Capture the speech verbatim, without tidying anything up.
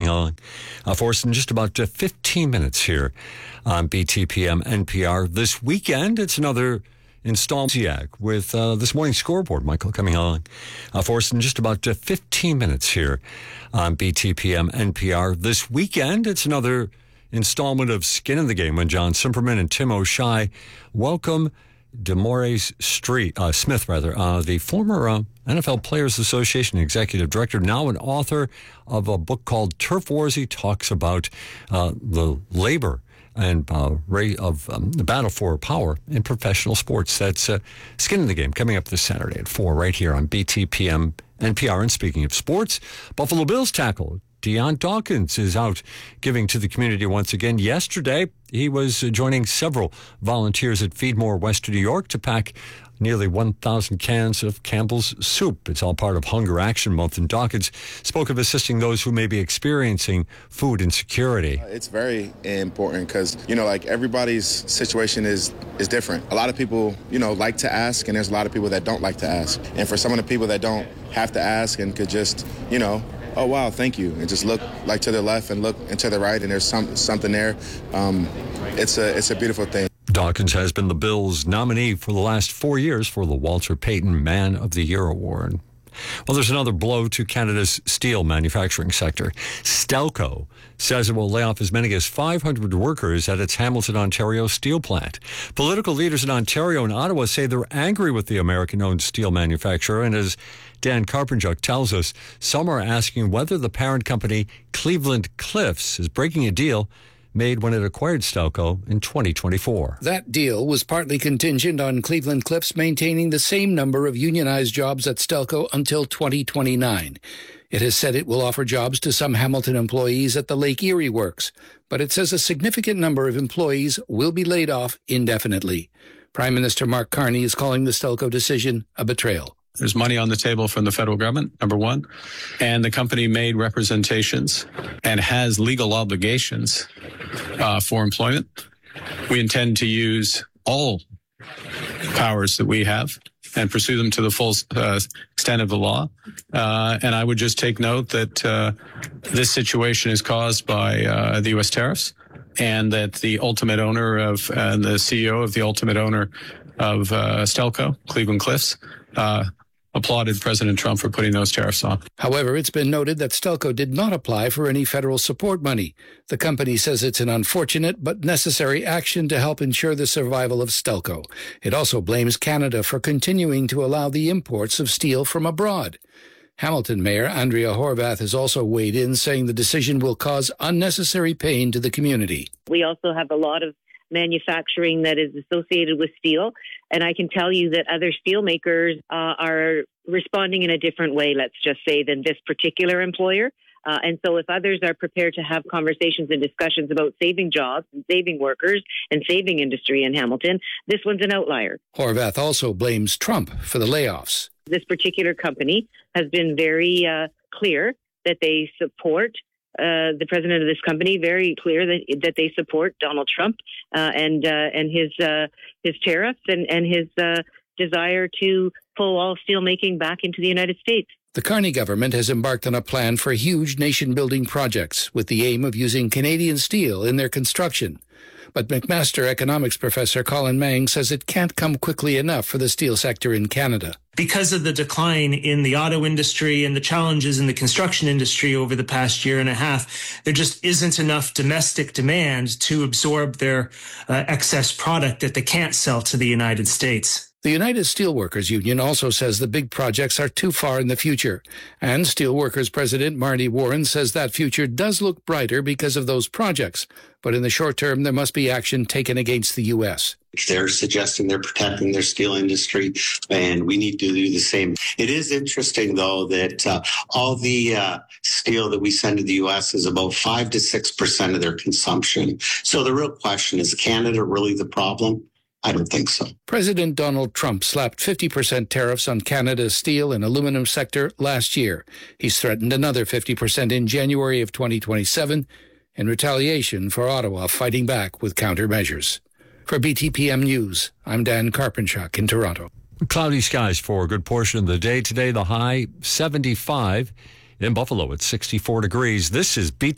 on uh, for us in just about uh, fifteen minutes here on B T P M N P R. This weekend, it's another installment with uh, this morning's scoreboard. Michael coming on uh, for us in just about uh, fifteen minutes here on B T P M N P R. This weekend, it's another installment of Skin in the Game when John Simperman and Tim O'Shea welcome DeMaurice Street, uh, Smith, rather, uh, the former uh, N F L Players Association executive director, now an author of a book called Turf Wars. He talks about uh, the labor and uh, ray of um, the battle for power in professional sports. That's uh, Skin in the Game coming up this Saturday at four right here on B T P M N P R. And speaking of sports, Buffalo Bills tackle Dion Dawkins is out giving to the community once again. Yesterday, he was joining several volunteers at Feedmore, Western New York, to pack nearly one thousand cans of Campbell's soup. It's all part of Hunger Action Month, and Dawkins spoke of assisting those who may be experiencing food insecurity. It's very important because, you know, like everybody's situation is is different. A lot of people, you know, like to ask, and there's a lot of people that don't like to ask. And for some of the people that don't have to ask and could just, you know, oh, wow, thank you, and just look like to the left and look and to the right, and there's some something there. Um, it's a it's a beautiful thing. Dawkins has been the Bills' nominee for the last four years for the Walter Payton Man of the Year Award. Well, there's another blow to Canada's steel manufacturing sector. Stelco says it will lay off as many as five hundred workers at its Hamilton, Ontario steel plant. Political leaders in Ontario and Ottawa say they're angry with the American-owned steel manufacturer, and as Dan Karpenchuk tells us, some are asking whether the parent company Cleveland Cliffs is breaking a deal made when it acquired Stelco in twenty twenty-four. That deal was partly contingent on Cleveland Cliffs maintaining the same number of unionized jobs at Stelco until twenty twenty-nine. It has said it will offer jobs to some Hamilton employees at the Lake Erie Works, but it says a significant number of employees will be laid off indefinitely. Prime Minister Mark Carney is calling the Stelco decision a betrayal. There's money on the table from the federal government, number one, and the company made representations and has legal obligations uh, for employment. We intend to use all powers that we have and pursue them to the full uh, extent of the law. Uh, and I would just take note that uh, this situation is caused by uh, the U S tariffs, and that the ultimate owner of uh, the C E O of the ultimate owner of uh, Stelco, Cleveland Cliffs, uh, applauded President Trump for putting those tariffs on. However, it's been noted that Stelco did not apply for any federal support money. The company says it's an unfortunate but necessary action to help ensure the survival of Stelco. It also blames Canada for continuing to allow the imports of steel from abroad. Hamilton Mayor Andrea Horwath has also weighed in, saying the decision will cause unnecessary pain to the community. We also have a lot of manufacturing that is associated with steel. And I can tell you that other steelmakers uh, are responding in a different way, let's just say, than this particular employer. Uh, and so if others are prepared to have conversations and discussions about saving jobs and saving workers and saving industry in Hamilton, this one's an outlier. Horwath also blames Trump for the layoffs. This particular company has been very uh, clear that they support Uh, the president of this company, very clear that that they support Donald Trump uh, and uh, and his uh, his tariffs and and his uh, desire to pull all steelmaking back into the United States. The Carney government has embarked on a plan for huge nation-building projects with the aim of using Canadian steel in their construction. But McMaster economics professor Colin Mang says it can't come quickly enough for the steel sector in Canada. Because of the decline in the auto industry and the challenges in the construction industry over the past year and a half, there just isn't enough domestic demand to absorb their uh, excess product that they can't sell to the United States. The United Steelworkers Union also says the big projects are too far in the future. And Steelworkers President Marty Warren says that future does look brighter because of those projects. But in the short term, there must be action taken against the U S. They're suggesting they're protecting their steel industry, and we need to do the same. It is interesting, though, that uh, all the uh, steel that we send to the U S is about five to six percent of their consumption. So the real question is, Canada really the problem? I don't think so. President Donald Trump slapped fifty percent tariffs on Canada's steel and aluminum sector last year. He's threatened another fifty percent in January of twenty twenty-seven in retaliation for Ottawa fighting back with countermeasures. For B T P M News, I'm Dan Karpenchuk in Toronto. Cloudy skies for a good portion of the day today. The high seventy-five in Buffalo at sixty-four degrees. This is B T